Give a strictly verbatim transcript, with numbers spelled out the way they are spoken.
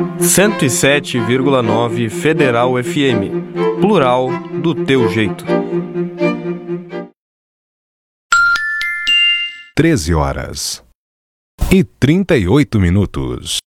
cento e sete vírgula nove Federal F M. Plural do teu jeito. treze horas e trinta e oito minutos.